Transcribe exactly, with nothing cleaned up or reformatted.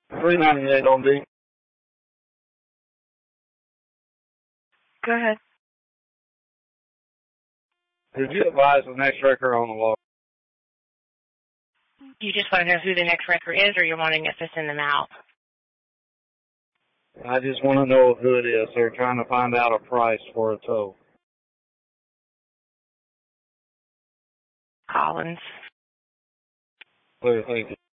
three ninety-eight on D. Go ahead. Did you advise the next wrecker on the law? You just want to know who the next wrecker is, or you're wanting us to send them out? I just want to know who it is. They're trying to find out a price for a tow. Collins. Clear, thank you.